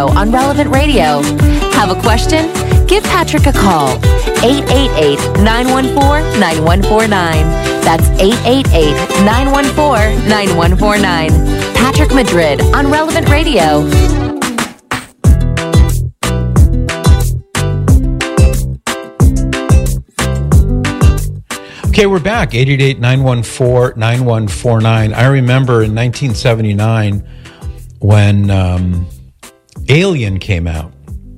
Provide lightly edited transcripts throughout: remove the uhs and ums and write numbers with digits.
on Relevant Radio. Have a question? Give Patrick a call. 888-914-9149. That's 888-914-9149. Patrick Madrid on Relevant Radio. Okay, we're back. 888-914-9149. I remember in 1979 when Alien came out.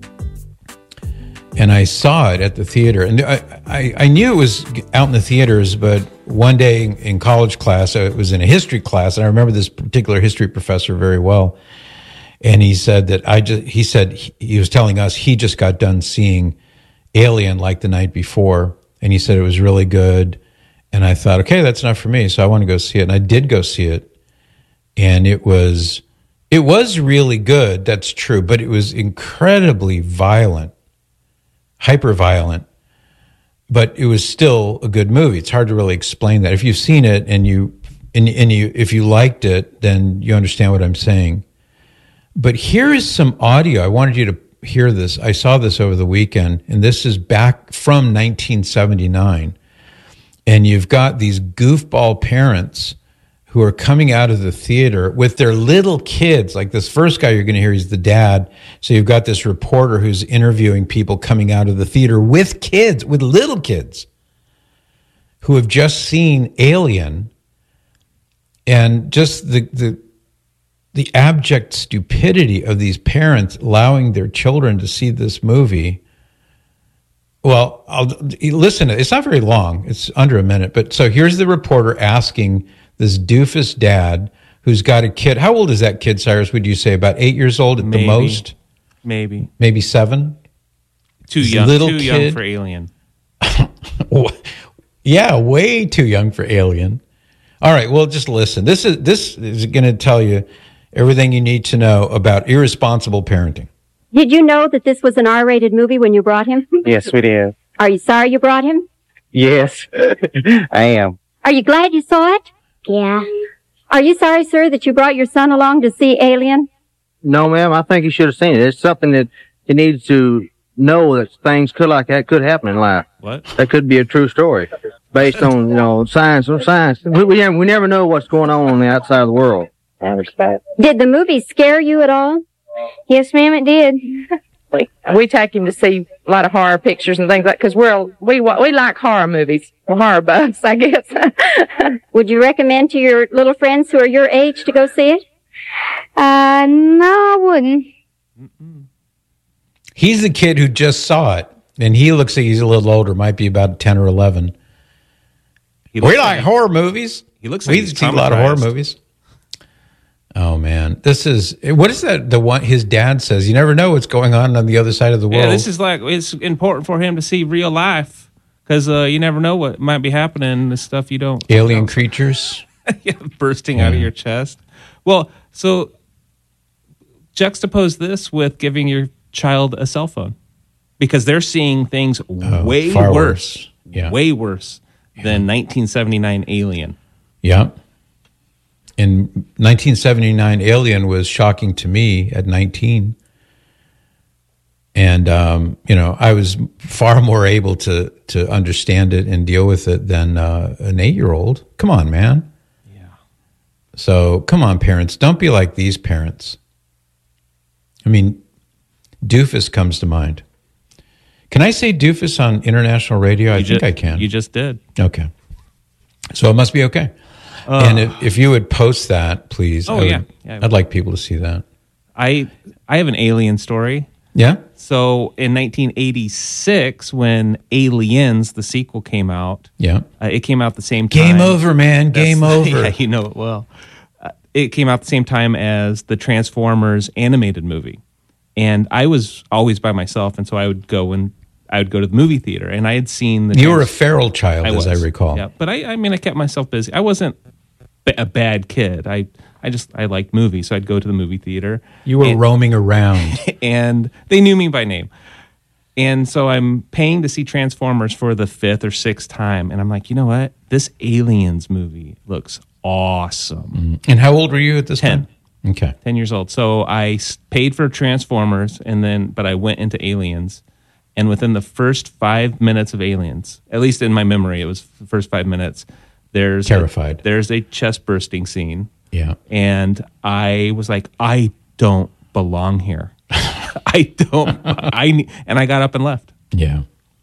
And I saw it at the theater. And I knew it was out in the theaters, but one day in college class, it was in a history class, and I remember this particular history professor very well. And he said that he was telling us he just got done seeing Alien like the night before. And he said it was really good. And I thought, okay, that's enough for me. So I want to go see it. And I did go see it. And it was really good. That's true. But it was incredibly violent. Hyper violent, but it was still a good movie. It's hard to really explain that. If you've seen it and if you liked it, then you understand what I'm saying. But here is some audio. I wanted you to hear this. I saw this over the weekend, and this is back from 1979. And you've got these goofball parents who are coming out of the theater with their little kids. Like this first guy you're going to hear, he's the dad. So you've got this reporter who's interviewing people coming out of the theater with kids, with little kids who have just seen Alien, and just the abject stupidity of these parents allowing their children to see this movie. Well, listen, it's not very long. It's under a minute. But so here's the reporter asking this doofus dad who's got a kid. How old is that kid, Cyrus, would you say? About 8 years old at the most? Maybe 7? Too young. Too young for Alien. Yeah, way too young for Alien. All right, well, just listen. This is going to tell you everything you need to know about irresponsible parenting. Did you know that this was an R-rated movie when you brought him? Yes, we did. Are you sorry you brought him? Yes, I am. Are you glad you saw it? Yeah. Are you sorry, sir, that you brought your son along to see Alien? No, ma'am, I think he should have seen it. It's something that he needs to know, that things like that could happen in life. What? That could be a true story based on, science. We never know what's going on the outside of the world. Did the movie scare you at all? Yes, ma'am, it did. We take him to see a lot of horror pictures and things like, because we like horror movies. We're horror buffs, I guess. Would you recommend to your little friends who are your age to go see it? No, I wouldn't. He's the kid who just saw it, and he looks like he's a little older, might be about 10 or 11. We like horror movies. He looks like he's seen a lot of horror movies. Oh man, what is that? The one his dad says, you never know what's going on the other side of the world. Yeah, this is like, it's important for him to see real life, because you never know what might be happening. The stuff you don't. Alien creatures, bursting out of your chest. Well, so juxtapose this with giving your child a cell phone, because they're seeing things way worse. Yeah. Way worse than 1979 Alien. Yeah. In 1979, Alien was shocking to me at 19. And, I was far more able to understand it and deal with it than an 8-year-old. Come on, man. Yeah. So, come on, parents. Don't be like these parents. I mean, doofus comes to mind. Can I say doofus on international radio? I think I can. You just did. Okay. So it must be okay. And if you would post that, please. I'd like people to see that. I have an Alien story. Yeah? So in 1986, when Aliens, the sequel, came out, it came out the same time. Game over, man. Game over. Yeah, you know it well. It came out the same time as the Transformers animated movie. And I was always by myself, and so I would go to the movie theater, and I had seen the... You were a feral child, as I recall. Yeah, but I kept myself busy. I wasn't a bad kid. I liked movies, so I'd go to the movie theater. You were roaming around. And they knew me by name. And so I'm paying to see Transformers for the 5th or 6th time, and I'm like, you know what? This Aliens movie looks awesome. And how old were you at this time? Okay. 10 years old. So I paid for Transformers, but I went into Aliens. And within the first 5 minutes of Aliens, at least in my memory, it was the first 5 minutes, there's a chest bursting scene. Yeah. And I was like, I don't belong here. I got up and left. Yeah.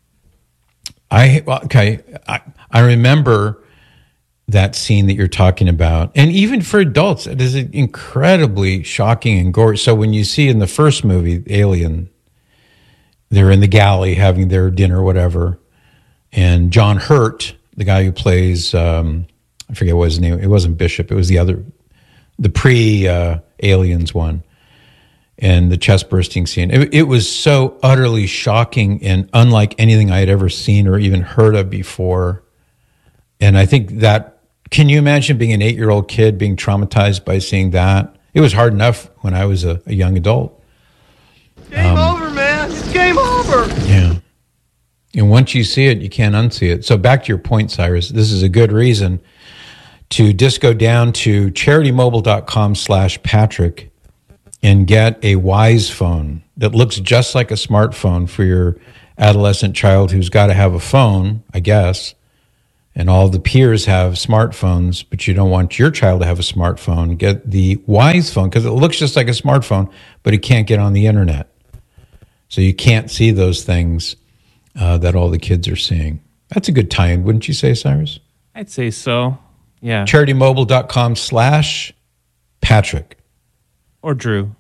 I remember that scene that you're talking about. And even for adults, it is incredibly shocking and gory. So when you see in the first movie, Alien, they're in the galley having their dinner or whatever. And John Hurt, the guy who plays, I forget what his name, it wasn't Bishop, it was the pre-Aliens one. And the chest bursting scene. It was so utterly shocking and unlike anything I had ever seen or even heard of before. And I think that, can you imagine being an 8-year-old kid being traumatized by seeing that? It was hard enough when I was a young adult. Game over, man. It's game over. Yeah. And once you see it, you can't unsee it. So back to your point, Cyrus, this is a good reason to just go down to CharityMobile.com/Patrick and get a Wise phone that looks just like a smartphone for your adolescent child who's got to have a phone, I guess. And all the peers have smartphones, but you don't want your child to have a smartphone. Get the Wise phone because it looks just like a smartphone, but it can't get on the internet. So you can't see those things that all the kids are seeing. That's a good tie-in, wouldn't you say, Cyrus? I'd say so. Yeah. CharityMobile.com/Patrick. Or Drew.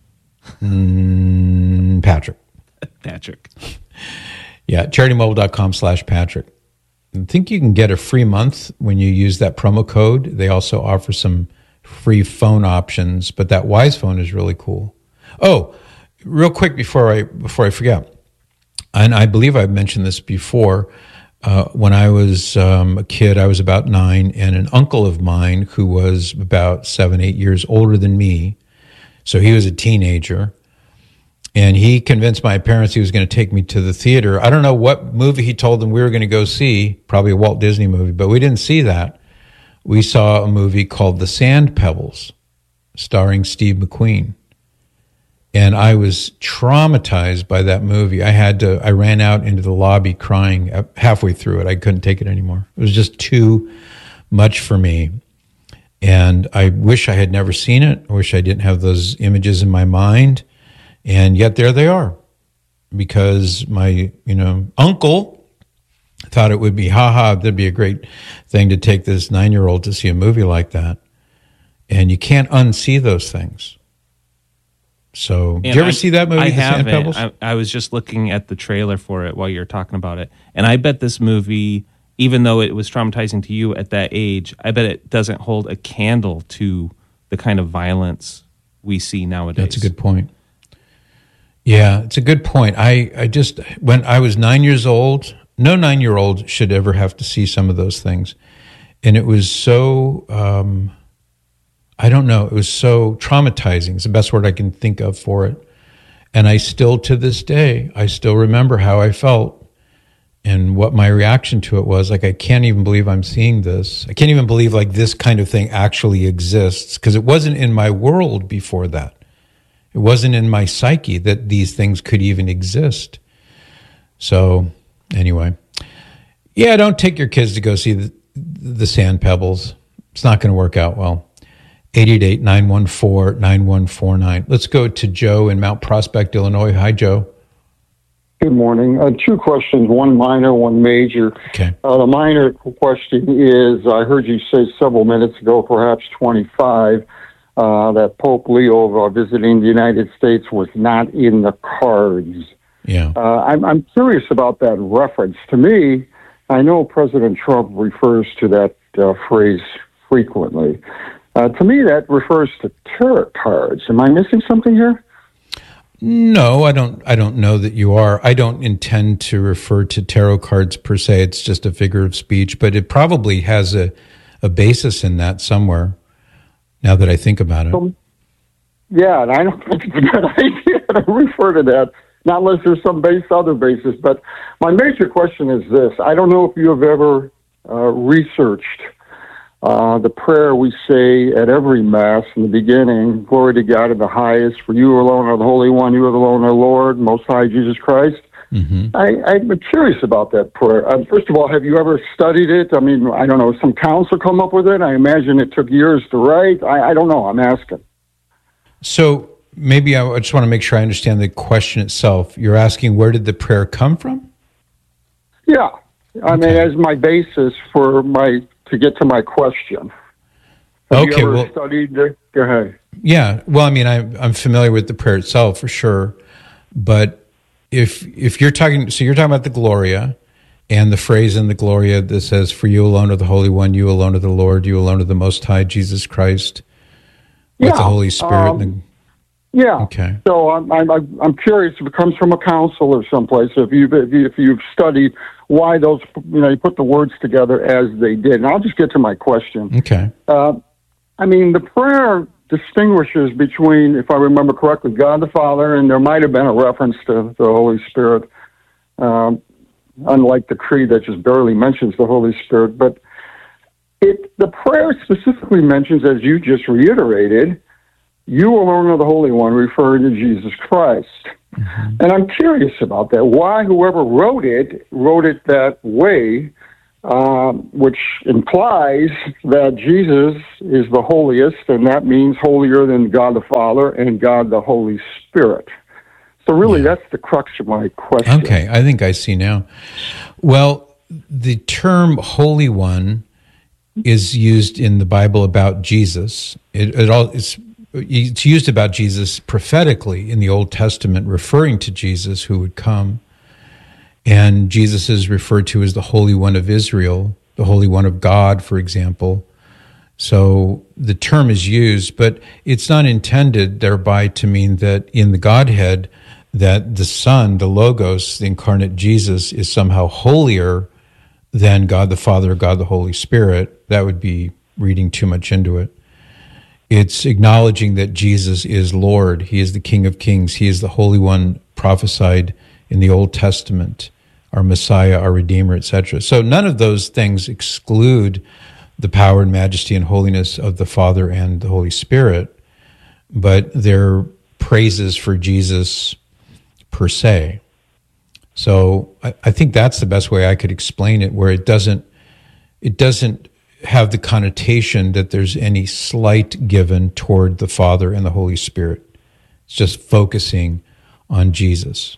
Patrick. Patrick. Yeah, CharityMobile.com/Patrick. I think you can get a free month when you use that promo code. They also offer some free phone options, but that Wise phone is really cool. Oh, real quick before I forget, and I believe I've mentioned this before, when I was a kid, I was about 9, and an uncle of mine who was about 7, 8 years older than me, so he was a teenager, and he convinced my parents he was going to take me to the theater. I don't know what movie he told them we were going to go see, probably a Walt Disney movie, but we didn't see that. We saw a movie called The Sand Pebbles, starring Steve McQueen. And I was traumatized by that movie. I ran out into the lobby crying halfway through it. I couldn't take it anymore. It was just too much for me. And I wish I had never seen it. I wish I didn't have those images in my mind. And yet there they are, because my, uncle thought it would be, that'd be a great thing to take this 9-year-old to see a movie like that. And you can't unsee those things. So, did you ever see that movie, I The Sand haven't. Pebbles? I was just looking at the trailer for it while you were talking about it. And I bet this movie, even though it was traumatizing to you at that age, I bet it doesn't hold a candle to the kind of violence we see nowadays. That's a good point. Yeah, it's a good point. I just, when I was 9 years old, no 9-year-old should ever have to see some of those things. And it was so, I don't know, it was so traumatizing. It's the best word I can think of for it. And I still, to this day, I still remember how I felt and what my reaction to it was. Like, I can't even believe I'm seeing this. I can't even believe like this kind of thing actually exists, because it wasn't in my world before that. It wasn't in my psyche that these things could even exist. So anyway, yeah, don't take your kids to go see the Sand Pebbles. It's not going to work out well. 888-914-9149. Let's go to Joe in Mount Prospect, Illinois. Hi, Joe. Good morning. 2 questions, one minor, one major. Okay. The minor question is, I heard you say several minutes ago, perhaps 25, that Pope Leo visiting the United States was not in the cards. Yeah. I'm curious about that reference. To me, I know President Trump refers to that phrase frequently. To me, that refers to tarot cards. Am I missing something here? No, I don't know that you are. I don't intend to refer to tarot cards per se. It's just a figure of speech, but it probably has a basis in that somewhere, now that I think about it. Yeah, and I don't think it's a good idea to refer to that, not unless there's some other basis. But my major question is this. I don't know if you have ever researched the prayer we say at every Mass in the beginning, glory to God in the highest, for you alone are the Holy One, you are alone are Lord, Most High Jesus Christ. Mm-hmm. I'm curious about that prayer. First of all, have you ever studied it? I mean, I don't know, some council come up with it? I imagine it took years to write. I don't know, I'm asking. So maybe I just want to make sure I understand the question itself. You're asking, where did the prayer come from? Yeah. I mean, as my basis for to get to my question. Have you ever studied it? Go ahead. Yeah. Well, I mean, I'm familiar with the prayer itself for sure. But if you're talking, so you're talking about the Gloria and the phrase in the Gloria that says, for you alone are the Holy One, you alone are the Lord, you alone are the Most High, Jesus Christ, with the Holy Spirit. Yeah. Okay. So I'm curious if it comes from a council or someplace. If you've studied why those, you put the words together as they did. And I'll just get to my question. Okay. I mean, the prayer distinguishes between, if I remember correctly, God the Father, and there might have been a reference to the Holy Spirit, unlike the creed that just barely mentions the Holy Spirit. But the prayer specifically mentions, as you just reiterated, you alone are the Holy One, referring to Jesus Christ. Mm-hmm. And I'm curious about that. Why whoever wrote it that way, which implies that Jesus is the holiest, and that means holier than God the Father and God the Holy Spirit. So really, that's the crux of my question. Okay, I think I see now. Well, the term Holy One is used in the Bible about Jesus. It's used about Jesus prophetically in the Old Testament, referring to Jesus who would come. And Jesus is referred to as the Holy One of Israel, the Holy One of God, for example. So the term is used, but it's not intended thereby to mean that in the Godhead, that the Son, the Logos, the incarnate Jesus, is somehow holier than God the Father or God the Holy Spirit. That would be reading too much into it. It's acknowledging that Jesus is Lord. He is the King of Kings. He is the Holy One prophesied in the Old Testament, our Messiah, our Redeemer, etc. So none of those things exclude the power and majesty and holiness of the Father and the Holy Spirit, but they're praises for Jesus per se. So I think that's the best way I could explain it, where it doesn't have the connotation that there's any slight given toward the Father and the Holy Spirit. It's just focusing on Jesus.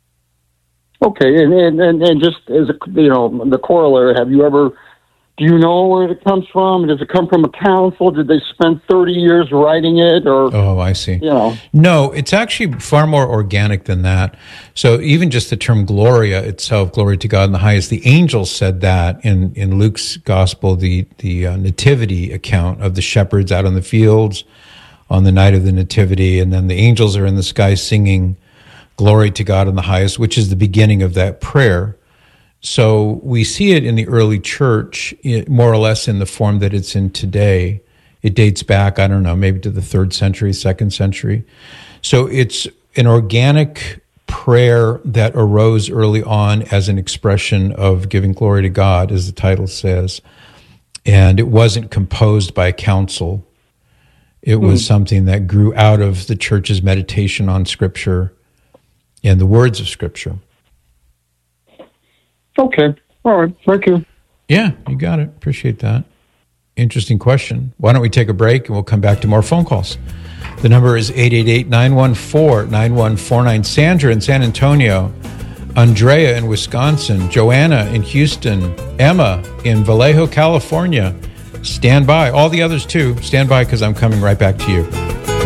Okay, and just as the corollary, do you know where it comes from? Does it come from a council? Did they spend 30 years writing it? Oh, I see. No, it's actually far more organic than that. So even just the term Gloria itself, glory to God in the highest, the angels said that in Luke's gospel, the nativity account of the shepherds out in the fields on the night of the nativity, and then the angels are in the sky singing glory to God in the highest, which is the beginning of that prayer. So we see it in the early church, more or less in the form that it's in today. It dates back, I don't know, maybe to the 3rd century, 2nd century. So it's an organic prayer that arose early on as an expression of giving glory to God, as the title says. And it wasn't composed by a council. It was something that grew out of the church's meditation on Scripture and the words of Scripture. Okay. All right. Thank you. Yeah, you got it. Appreciate that. Interesting question. Why don't we take a break and we'll come back to more phone calls. The number is 888-914-9149. Sandra in San Antonio, Andrea in Wisconsin, Joanna in Houston, Emma in Vallejo, California. Stand by. All the others too. Stand by because I'm coming right back to you.